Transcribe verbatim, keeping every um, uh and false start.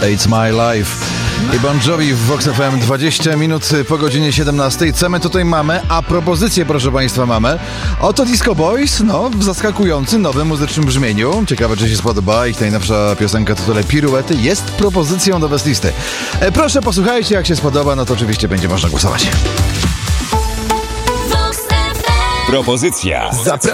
It's My Life i Bon Jovi w Vox F M. Dwadzieścia minut po godzinie siedemnastej. Co my tutaj mamy? A propozycję, proszę Państwa, mamy. Oto Disco Boys, no, w zaskakującym, nowym muzycznym brzmieniu. Ciekawe, czy się spodoba. Ich najnowsza piosenka w tytule Piruety jest propozycją do Best Listy. E, proszę, posłuchajcie, jak się spodoba, no to oczywiście będzie można głosować. Propozycja.